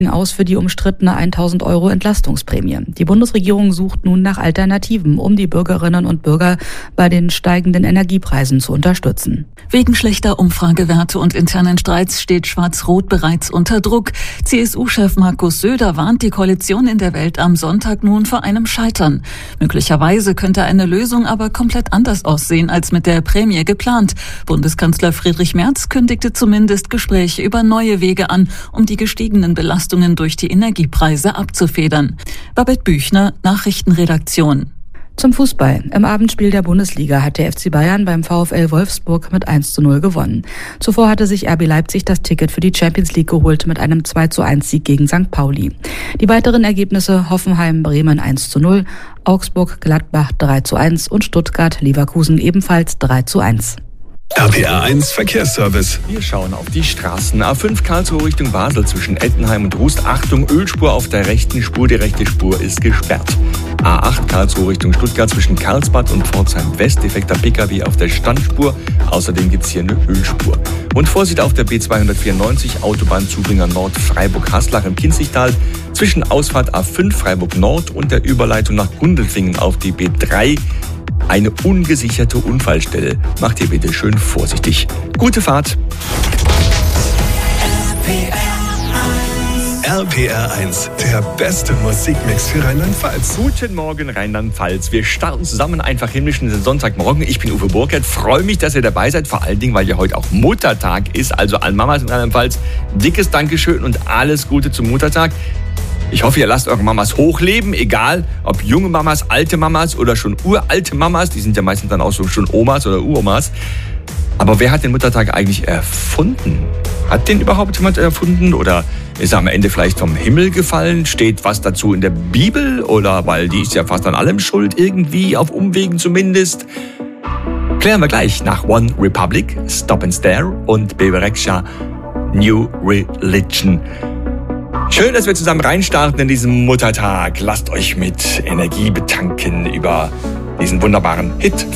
aus für die umstrittene 1.000 € Entlastungsprämie. Die Bundesregierung sucht nun nach Alternativen, um die Bürgerinnen und Bürger bei den steigenden Energiepreisen zu unterstützen. Wegen schlechter Umfragewerte und internen Streits steht Schwarz-Rot bereits unter Druck. CSU-Chef Markus Söder warnt die Koalition in der Welt am Sonntag nun vor einem Scheitern. Möglicherweise könnte eine Lösung aber komplett anders aussehen als mit der Prämie geplant. Bundeskanzler Friedrich Merz kündigte zumindest Gespräche über neue Wege an, um die gestiegenen Belastungen durch die Energiepreise abzufedern. Babette Büchner, Nachrichtenredaktion. Zum Fußball. Im Abendspiel der Bundesliga hat der FC Bayern beim VfL Wolfsburg mit 1:0 gewonnen. Zuvor hatte sich RB Leipzig das Ticket für die Champions League geholt mit einem 2:1 Sieg gegen St. Pauli. Die weiteren Ergebnisse: Hoffenheim-Bremen 1:0, Augsburg-Gladbach 3:1 und Stuttgart-Leverkusen ebenfalls 3:1. RPR 1 Verkehrsservice. Wir schauen auf die Straßen. A5 Karlsruhe Richtung Basel zwischen Ettenheim und Rust. Achtung, Ölspur auf der rechten Spur. Die rechte Spur ist gesperrt. A8 Karlsruhe Richtung Stuttgart zwischen Karlsbad und Pforzheim West. Defekter Pkw auf der Standspur. Außerdem gibt es hier eine Ölspur. Und Vorsicht auf der B294 Autobahn Zubringer Nord Freiburg-Haslach im Kinzigtal. Zwischen Ausfahrt A5 Freiburg Nord und der Überleitung nach Gundelfingen auf die B3. Eine ungesicherte Unfallstelle. Macht ihr bitte schön vorsichtig. Gute Fahrt. RPR 1, der beste Musikmix für Rheinland-Pfalz. Guten Morgen Rheinland-Pfalz. Wir starten zusammen einfach himmlisch in den Sonntagmorgen. Ich bin Uwe Burkhardt. Freue mich, dass ihr dabei seid. Vor allen Dingen, weil ja heute auch Muttertag ist. Also an Mamas in Rheinland-Pfalz dickes Dankeschön und alles Gute zum Muttertag. Ich hoffe, ihr lasst eure Mamas hochleben, egal ob junge Mamas, alte Mamas oder schon uralte Mamas. Die sind ja meistens dann auch so schon Omas oder Uromas. Aber wer hat den Muttertag eigentlich erfunden? Hat den überhaupt jemand erfunden? Oder ist er am Ende vielleicht vom Himmel gefallen? Steht was dazu in der Bibel? Oder weil die ist ja fast an allem schuld, irgendwie, auf Umwegen zumindest. Klären wir gleich nach One Republic, Stop and Stare und Bebe Rexha, New Religion. Schön, dass wir zusammen reinstarten in diesen Muttertag. Lasst euch mit Energie betanken über diesen wunderbaren Hit